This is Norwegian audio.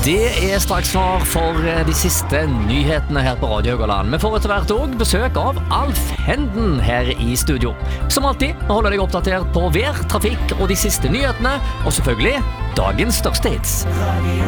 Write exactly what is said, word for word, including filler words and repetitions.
Det er straks klar for de siste nyhetene her på Radio Haugaland. Vi får etter hvert også besøk av Alf Henden her i studio. Som alltid, vi holder deg oppdatert på vær, trafikk og de siste nyhetene, og selvfølgelig dagens største hits.